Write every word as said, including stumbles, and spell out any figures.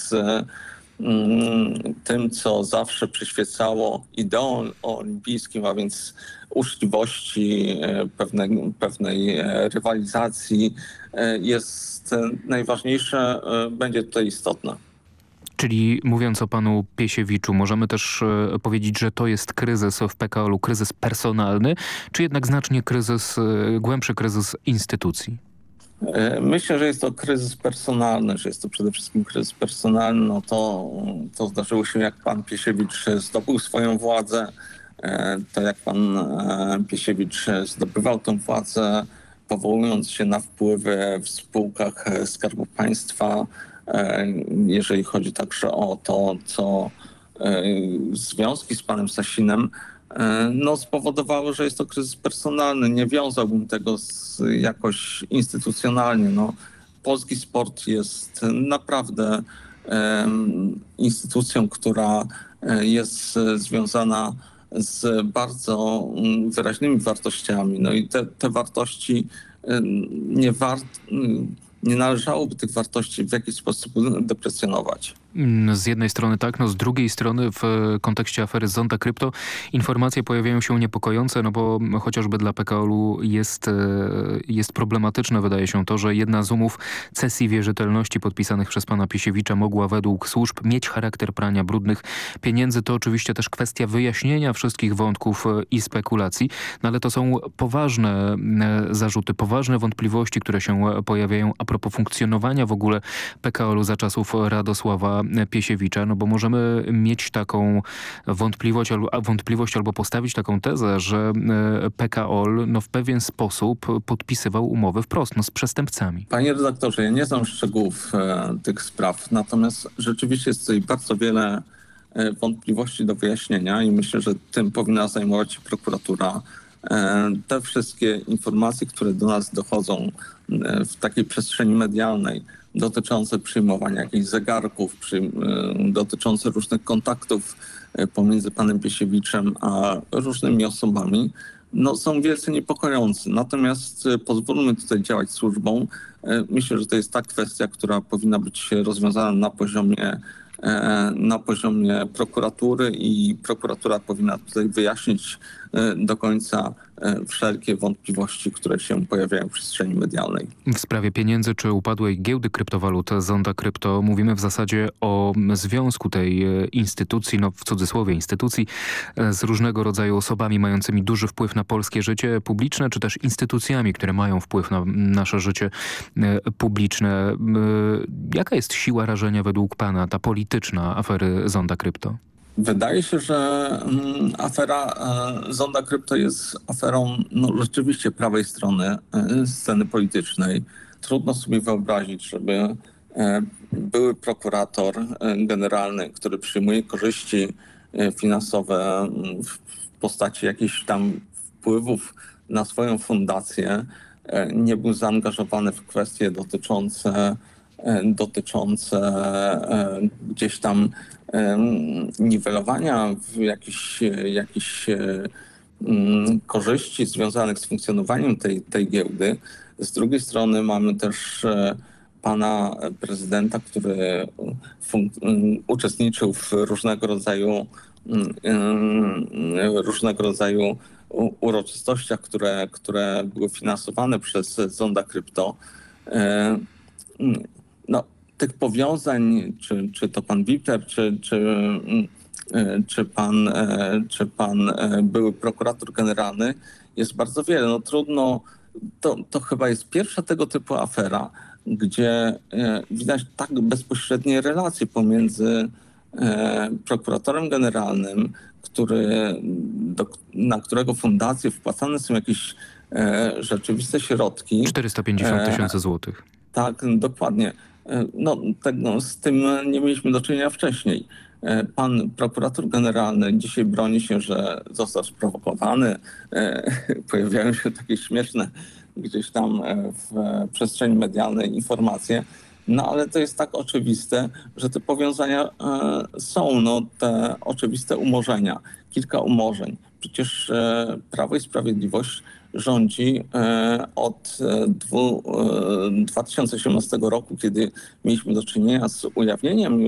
z mm, tym, co zawsze przyświecało ideom olimpijskim, a więc uczciwości, e, pewnej, pewnej e, rywalizacji, e, jest e, najważniejsze, e, będzie tutaj istotne. Czyli mówiąc o panu Piesiewiczu, możemy też e, powiedzieć, że to jest kryzys w P K O L u, kryzys personalny, czy jednak znacznie kryzys, e, głębszy kryzys instytucji? E, Myślę, że jest to kryzys personalny, że jest to przede wszystkim kryzys personalny. No to, to zdarzyło się, jak pan Piesiewicz zdobył swoją władzę, e, to jak pan e, Piesiewicz zdobywał tę władzę, powołując się na wpływy w spółkach e, Skarbu Państwa, e, jeżeli chodzi także o to, co e, związki z panem Sasinem, e, no spowodowały, że jest to kryzys personalny. Nie wiązałbym tego z, jakoś instytucjonalnie. No, polski sport jest naprawdę em, instytucją, która e, jest e, związana z bardzo mm, wyraźnymi wartościami. No i te, te wartości e, nie, wart, nie należałoby tych wartości w jakiś sposób deprecjonować. Mm, Z jednej strony tak, no z drugiej strony w e, kontekście afery Zonda Krypto informacje pojawiają się niepokojące, no bo chociażby dla P K O L u jest, e, jest problematyczne, wydaje się to, że jedna z umów cesji wierzytelności podpisanych przez pana Piesiewicza mogła według służb mieć charakter prania brudnych pieniędzy. To oczywiście też kwestia wyjaśnienia wszystkich wątków e, i spekulacji, no ale to są poważne e, zarzuty, poważne wątpliwości, które się e, pojawiają a propos funkcjonowania w ogóle P K O L u za czasów Radosława Piesiewicza, no bo możemy mieć taką wątpliwość albo, wątpliwość albo postawić taką tezę, że e, P K O L no, w pewien sposób podpisywał umowy wprost no, z przestępcami. Panie redaktorze, ja nie znam szczegółów e, tych spraw, natomiast rzeczywiście jest tutaj bardzo wiele e, wątpliwości do wyjaśnienia i myślę, że tym powinna zajmować się prokuratura. E, te wszystkie informacje, które do nas dochodzą e, w takiej przestrzeni medialnej, dotyczące przyjmowania jakichś zegarków, przy, e, dotyczące różnych kontaktów e, pomiędzy panem Piesiewiczem a różnymi osobami, no, są wielce niepokojące. Natomiast e, pozwólmy tutaj działać służbą. E, Myślę, że to jest ta kwestia, która powinna być rozwiązana na poziomie, e, na poziomie prokuratury i prokuratura powinna tutaj wyjaśnić e, do końca e, wszelkie wątpliwości, które się pojawiają w przestrzeni medialnej. W sprawie pieniędzy czy upadłej giełdy kryptowalut Zonda Krypto mówimy w zasadzie o związku tej e, instytucji, no w cudzysłowie instytucji, e, z różnego rodzaju osobami mającymi duży wpływ na polskie życie publiczne, czy też instytucjami, które mają wpływ na nasze życie e, publiczne. E, Jaka jest siła rażenia według pana, ta polityczna afery Zonda Krypto? Wydaje się, że mm, afera e, Zonda Krypto jest aferą no, rzeczywiście prawej strony e, sceny politycznej. Trudno sobie wyobrazić, żeby e, były prokurator e, generalny, który przyjmuje korzyści e, finansowe m, w postaci jakichś tam wpływów na swoją fundację, e, nie był zaangażowany w kwestie dotyczące e, dotyczące e, gdzieś tam em, niwelowania w jakichś jakichś, e, mm, korzyści związanych z funkcjonowaniem tej, tej giełdy. Z drugiej strony mamy też e, pana prezydenta, który fun- m, uczestniczył w różnego rodzaju mm, mm, różnego rodzaju u- uroczystościach, które, które były finansowane przez Zonda Krypto. E, mm, No, tych powiązań, czy, czy to pan Wipler, czy, czy, mm, e, czy, pan, e, czy pan e, były prokurator generalny, jest bardzo wiele. No trudno, to, to chyba jest pierwsza tego typu afera, gdzie e, widać tak bezpośrednie relacje pomiędzy e, prokuratorem generalnym, który, do, na którego fundację wpłacane są jakieś e, rzeczywiste środki. czterysta pięćdziesiąt E, tysięcy złotych. tak, dokładnie. E, No, tego, z tym nie mieliśmy do czynienia wcześniej. E, Pan prokurator generalny dzisiaj broni się, że został sprowokowany. E, Pojawiają się takie śmieszne gdzieś tam e, w przestrzeni medialnej informacje. No ale to jest tak oczywiste, że te powiązania e, są, no te oczywiste umorzenia, kilka umorzeń. Przecież e, Prawo i Sprawiedliwość rządzi e, od e, dwu, e, dwa tysiące osiemnastego roku, kiedy mieliśmy do czynienia z ujawnieniem